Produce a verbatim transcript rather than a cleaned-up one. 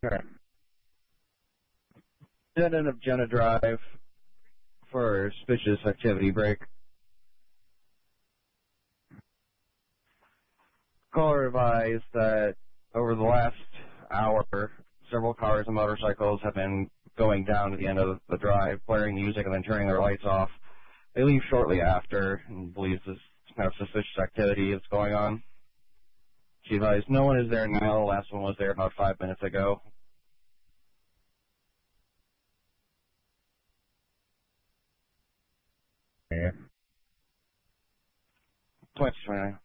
Okay. End of Jenna Drive for suspicious activity break. Caller advised that over the last hour, several cars and motorcycles have been going down to the end of the drive, blaring music and then turning their lights off. They leave shortly after and believes this kind of suspicious activity is going on. She advised no one is there now. The last one was there about five minutes ago. Yeah. twenty twenty-nine.